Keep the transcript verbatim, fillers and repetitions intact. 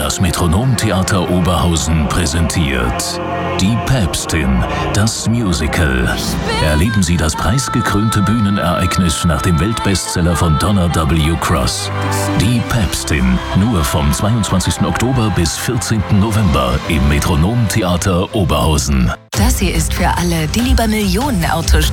Das Metronomtheater Oberhausen präsentiert Die Päpstin, das Musical. Erleben Sie das preisgekrönte Bühnenereignis nach dem Weltbestseller von Donna W. Cross. Die Päpstin, nur vom zweiundzwanzigsten Oktober bis vierzehnten November im Metronomtheater Oberhausen. Das hier ist für alle, die lieber Millionenautos